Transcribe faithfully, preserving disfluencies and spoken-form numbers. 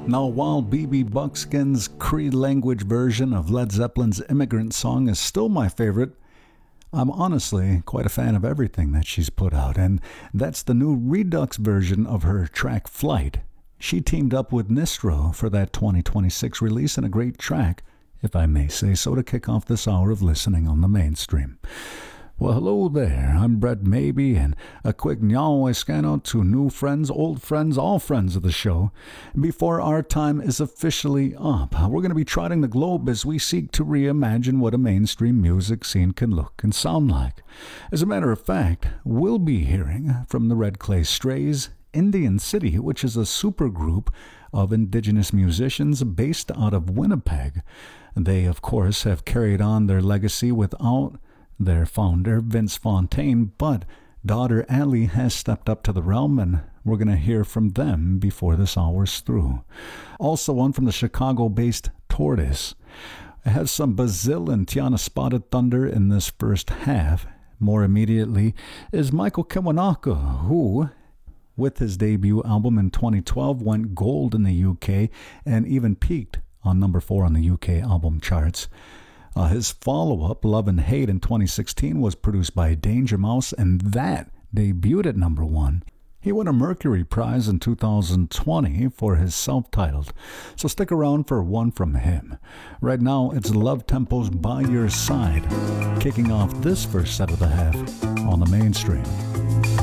Now, while B B Buckskin's Cree language version of Led Zeppelin's Immigrant Song is still my favorite, I'm honestly quite a fan of everything that she's put out, and that's the new Redux version of her track Flight. She teamed up with Nistro for that twenty twenty-six release, and a great track, if I may say so, to kick off this hour of listening on the mainstream. Well, hello there. I'm Brett Maybe, and a quick Nyawe scan out to new friends, old friends, all friends of the show. Before our time is officially up, we're going to be trotting the globe as we seek to reimagine what a mainstream music scene can look and sound like. As a matter of fact, we'll be hearing from the Red Clay Strays, Indian City, which is a supergroup of indigenous musicians based out of Winnipeg. They, of course, have carried on their legacy without their founder, Vince Fontaine, but daughter Allie has stepped up to the realm, and we're going to hear from them before this hour's through. Also one from the Chicago-based Tortoise. I have some Bazil and Tiana Spotted Thunder in this first half. More immediately is Michael Kiwanaka, who, with his debut album in twenty twelve, went gold in the U K and even peaked on number four on the U K album charts. Uh, his follow-up, Love and Hate, in twenty sixteen was produced by Danger Mouse, and that debuted at number one. He won a Mercury Prize in two thousand twenty for his self-titled, so stick around for one from him. Right now, it's Love Tempo's By Your Side, kicking off this first set of the half on the mainstream.